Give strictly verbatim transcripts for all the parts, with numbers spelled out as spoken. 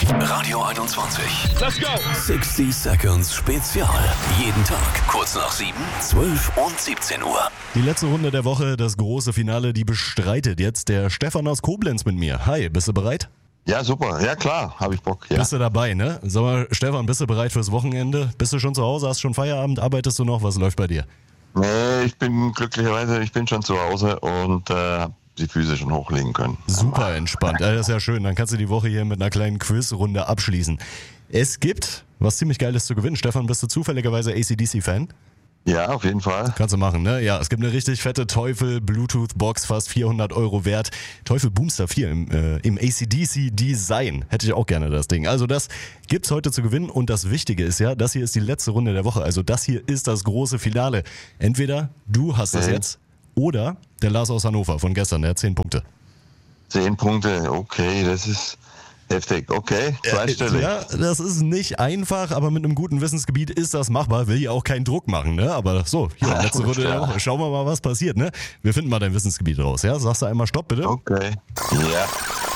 Radio einundzwanzig. Let's go! sechzig Seconds Spezial. Jeden Tag kurz nach sieben, zwölf und siebzehn Uhr. Die letzte Runde der Woche, das große Finale, die bestreitet jetzt der Stefan aus Koblenz mit mir. Hi, bist du bereit? Ja, super. Ja, klar, habe ich Bock. Ja. Bist du dabei, ne? Sag mal, Stefan, bist du bereit fürs Wochenende? Bist du schon zu Hause? Hast schon Feierabend? Arbeitest du noch? Was läuft bei dir? Nee, ich bin glücklicherweise, ich bin schon zu Hause und äh, hab die Füße schon hochlegen können. Super entspannt. Ja, das ist ja schön. Dann kannst du die Woche hier mit einer kleinen Quizrunde abschließen. Es gibt was ziemlich Geiles zu gewinnen. Stefan, bist du zufälligerweise A C D C-Fan? Ja, auf jeden Fall. Kannst du machen, ne? Ja, es gibt eine richtig fette Teufel Bluetooth-Box, fast vierhundert Euro wert. Teufel Boomster vier im, äh, im A C D C-Design. Hätte ich auch gerne das Ding. Also das gibt's heute zu gewinnen und das Wichtige ist ja, das hier ist die letzte Runde der Woche. Also das hier ist das große Finale. Entweder du hast es Mhm. jetzt oder der Lars aus Hannover von gestern, der hat zehn Punkte. Zehn Punkte, okay, das ist heftig. Okay, zweistellig. Ja, das ist nicht einfach, aber mit einem guten Wissensgebiet ist das machbar. Will ja auch keinen Druck machen, ne? Aber so, hier, Ja, letzte Runde der klar. Woche. Schauen wir mal, was passiert, ne? Wir finden mal dein Wissensgebiet raus, ja? Sagst du einmal Stopp, bitte? Okay, ja.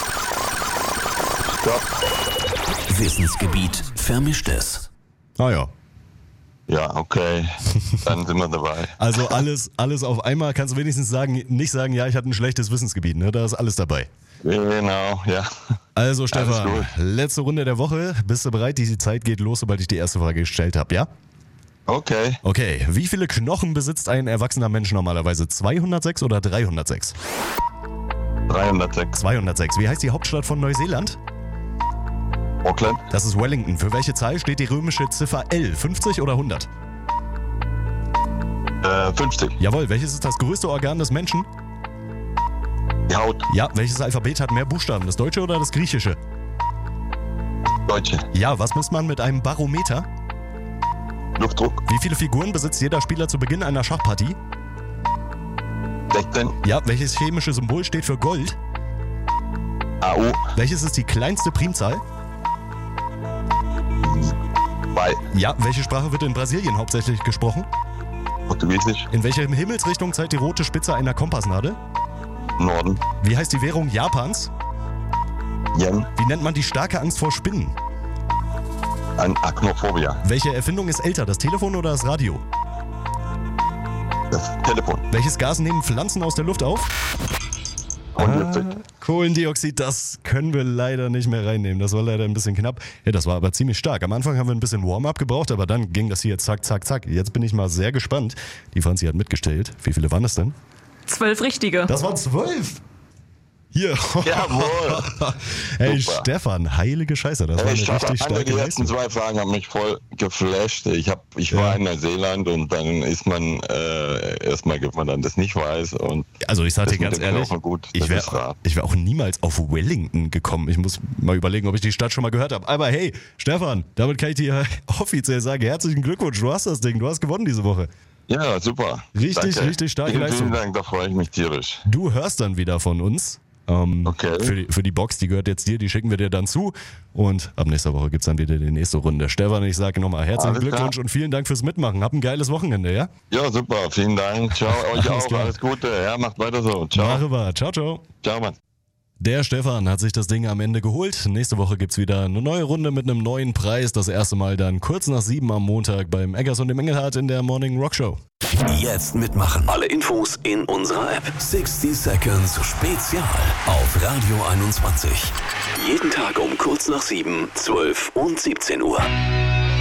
Stopp. Wissensgebiet Vermischtes. Ah ja. Ja, okay, dann sind wir dabei. Also alles, alles auf einmal. Kannst du wenigstens sagen, nicht sagen, ja, ich hatte ein schlechtes Wissensgebiet, ne? Da ist alles dabei. Genau, ja. Also Stefan, gut. letzte Runde der Woche. Bist du bereit? Die Zeit geht los, sobald ich die erste Frage gestellt habe, ja? Okay, Okay, wie viele Knochen besitzt ein erwachsener Mensch normalerweise? zweihundertsechs oder dreihundertsechs? dreihundertsechs. zweihundertsechs. Wie heißt die Hauptstadt von Neuseeland? Auckland, Das ist Wellington. Für welche Zahl steht die römische Ziffer L? fünfzig oder hundert? äh, fünfzig. Jawohl, welches ist das größte Organ des Menschen? Die Haut, Ja, welches Alphabet hat mehr Buchstaben? Das deutsche oder das griechische? Deutsche, Ja, was misst man mit einem Barometer? Luftdruck, Wie viele Figuren besitzt jeder Spieler zu Beginn einer Schachpartie? sechzehn. Ja, welches chemische Symbol steht für Gold? A U, Welches ist die kleinste Primzahl? zwei. Ja, welche Sprache wird in Brasilien hauptsächlich gesprochen? Portugiesisch, In welcher Himmelsrichtung zeigt die rote Spitze einer Kompassnadel? Norden, Wie heißt die Währung Japans? Yen, Wie nennt man die starke Angst vor Spinnen? ein Aknophobia. Welche Erfindung ist älter, das Telefon oder das Radio? Das Telefon, Welches Gas nehmen Pflanzen aus der Luft auf? Kohlendioxid. Kohlendioxid, das können wir leider nicht mehr reinnehmen. Das war leider ein bisschen knapp. Ja, das war aber ziemlich stark. Am Anfang haben wir ein bisschen Warm-up gebraucht, aber dann ging das hier zack, zack, zack. Jetzt bin ich mal sehr gespannt. Die Franzi hat mitgestellt. Wie viele waren es denn? Zwölf richtige. Das waren zwölf! Hier. Jawohl. Hey Super. Stefan, heilige Scheiße, das war Hey, eine Stefan, richtig die starke letzten Leistung. zwei Fragen haben mich voll geflasht. Ich, hab, ich Ja. war in Neuseeland und dann ist man, äh, erstmal gibt man dann das nicht weiß. Und Also ich sag das dir mit ganz dem ehrlich, Knochen gut, ich das wäre ist wahr. wär auch niemals auf Wellington gekommen. Ich muss mal überlegen, ob ich die Stadt schon mal gehört habe. Aber hey, Stefan, damit kann ich dir offiziell sagen, herzlichen Glückwunsch, du hast das Ding, du hast gewonnen diese Woche. Ja, super. Richtig, Danke. richtig starke vielen, Leistung. Vielen Dank, da freue ich mich tierisch. Du hörst dann wieder von uns. Ähm, Okay. für, die, für die Box, die gehört jetzt dir, die schicken wir dir dann zu. Und ab nächster Woche gibt es dann wieder die nächste Runde. Stefan, ich sage nochmal herzlichen Alles Glückwunsch klar. und vielen Dank fürs Mitmachen. Hab ein geiles Wochenende, ja? Ja, super, vielen Dank. Ciao, euch Alles auch. klar. Alles Gute. Ja, macht weiter so. Ciao. Mache wahr. Ciao, ciao. Ciao, Mann. Der Stefan hat sich das Ding am Ende geholt. Nächste Woche gibt's wieder eine neue Runde mit einem neuen Preis. Das erste Mal dann kurz nach sieben am Montag beim Eggers und dem Engelhardt in der Morning Rock Show. Jetzt mitmachen. Alle Infos in unserer App. sechzig Seconds Spezial auf Radio einundzwanzig. Jeden Tag um kurz nach sieben, zwölf und siebzehn Uhr.